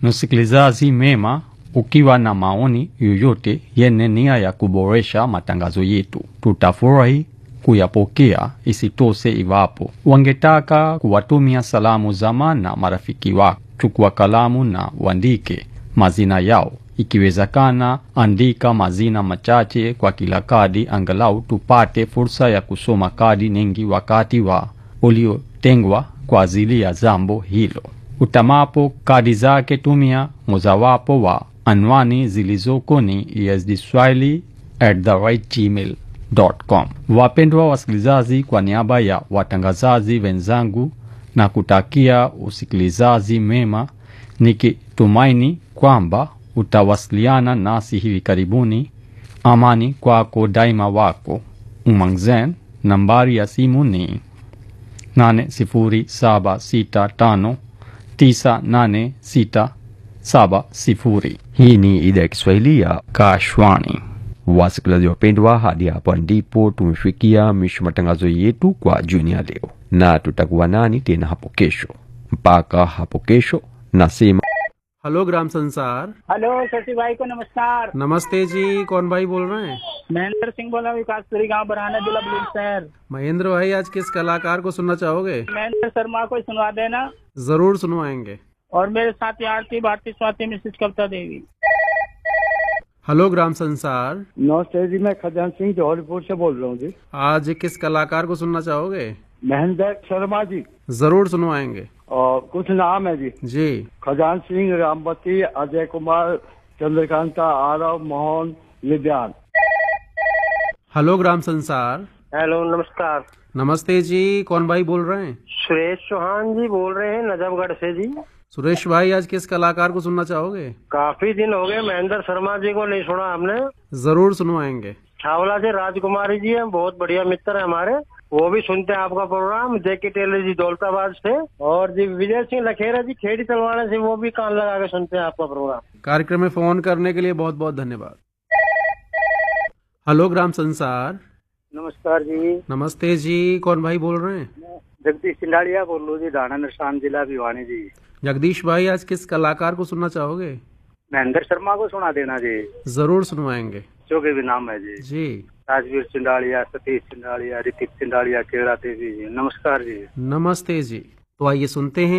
Msikilizaji mema, ukiwa na maoni yoyote yenye nia ya kuboresha matangazo yetu, tutafurahi kuyapokea. Isitoshe, iwapo wangetaka kuwatumia salamu zama na marafiki wako, chukua kalamu na uandike mazina yao. Ikiwezekana, andika mazina machache kwa kila kadi, angalau tupate fursa ya kusoma kadi nyingi wakati wa uliotengwa kwa ajili ya jambo hilo. Utamapo kadi zake, tumia mojawapo wa anwani zilizoko ni esdswahili@gmail.com. Wapendwa wasikilizaji, kwa niaba ya watangazaji wenzangu na kutakia usikilizaji mema, nikitumaini kwamba utawasiliana nasi hivi karibuni. Amani kwako daima, wako Umangzen. Nambari ya simu ni 80765986770. Hii ni idhaa ya Kiswahili ya Kashwani. Wasikilizaji wapendwa, hadi hapa ndipo tumefikia mwisho matangazo yetu kwa jioni ya leo, na tutakuwa nani tena hapo kesho. Mpaka hapo kesho, nasema hello ग्राम संसार। Hello Shashi भाई को नमस्कार। नमस्ते जी, कौन भाई बोल रहे हैं? महेंद्र सिंह बोला, विकासपुरी गांव बरहाना, जिला बुलंदशहर। महेंद्र भाई, आज किस कलाकार को सुनना चाहोगे? महेंद्र शर्मा को सुनवा देना। जरूर सुनवाएंगे। और मेरे साथ आरती भारती स्वाति मिसेज कविता देवी। हेलो ग्राम संसार। नमस्ते जी, मैं खजान सिंह जौहरीपुर से बोल रहा हूँ जी। आज किस कलाकार को सुनना चाहोगे? महेंद्र शर्मा जी। जरूर सुनवाएंगे। और कुछ नाम है जी। जी। खजान सिंह, रामवती, अजय कुमार, चंद्रकांता, आरव, मोहन, लिद्यान। हेलो ग्राम संसार। हेलो, नमस्कार। नमस्ते जी, कौन भाई बोल रहे हैं? सुरेश चौहान जी बोल रहे हैं, नजफगढ़ से जी। सुरेश भाई, आज किस कलाकार को सुनना चाहोगे? काफी दिन हो गए महेंद्र शर्मा जी को नहीं सुना हमने। जरूर सुनवाएंगे। छावला से राजकुमारी जी हैं, बहुत बढ़िया मित्र है हमारे, वो भी सुनते हैं आपका प्रोग्राम। जेके टेलर जी दौलताबाद से, और जी विजय सिंह लखेरा जी खेड़ी तलवाड़े से, वो भी कान लगा के सुनते हैं आपका प्रोग्राम। कार्यक्रम में फोन करने के लिए बहुत बहुत धन्यवाद। हेलो ग्राम संसार। नमस्कार जी। नमस्ते जी, कौन भाई बोल रहे हैं? जगदीश चिंडालिया बोल रहा हूँ जी, दाना निशान, जिला भिवानी जी। जगदीश भाई, आज किस कलाकार को सुनना चाहोगे? महेंद्र शर्मा को सुना देना जी। जरूर सुनवाएंगे। जो के भी नाम है जी। जी। राजवीर चिंडालिया, सतीश चिंडालिया, ऋतिक चिंडालिया, केड़ा देवी जी। नमस्कार जी। नमस्ते जी। तो आइए सुनते हैं